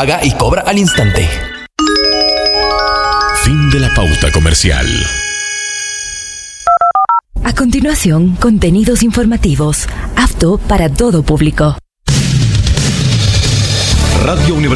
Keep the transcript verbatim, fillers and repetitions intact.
paga y cobra al instante. Fin de la pauta comercial. A continuación, contenidos informativos, apto para todo público. Radio Universidad.